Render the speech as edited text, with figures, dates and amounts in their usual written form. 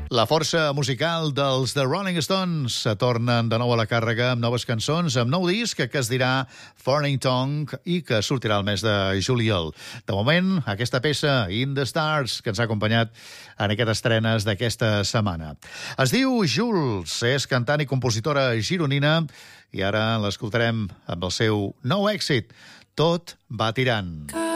La força musical dels The Rolling Stones se tornen de nou a la càrrega amb noves cançons, amb nou disc que es dirà Foreign Tongue i que sortirà el mes de juliol. De moment, aquesta peça, In the Stars, que ens ha acompanyat en aquestes estrenes d'aquesta setmana. Es diu Jules, és cantant i compositora gironina i ara l'escoltarem amb el seu nou èxit, Tot va tirant.